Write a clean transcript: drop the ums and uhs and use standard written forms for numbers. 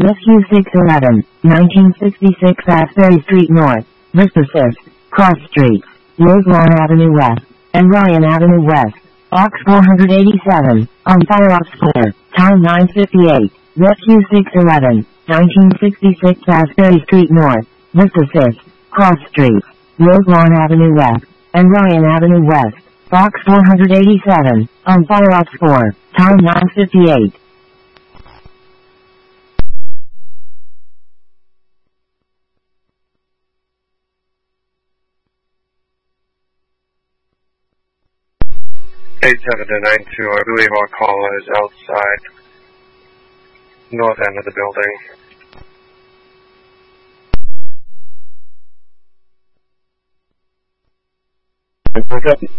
Rescue 611, 1966 Asbury Street North, Vista 5th, Cross Streets, Roselawn Avenue West, and Ryan Avenue West. Box 487, on fire off score, time 9:58. Rescue 611, 1966 Asbury Street North, Vista 5th, Cross Streets, Roselawn Avenue West, and Ryan Avenue West. Box 487, on fire off score, time 9:58. Eight 792, I believe our caller is outside, north end of the building.